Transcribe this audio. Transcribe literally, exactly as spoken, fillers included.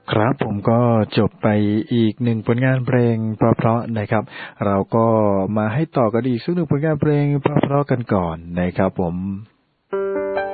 ครับผมก็จบไปอีกหนึ่งผลงานเพลงเพราะๆนะครับเราก็มาให้ต่อกันอีกสักหนึ่งผลงานเพลงเพราะๆกันก่อนนะครับผม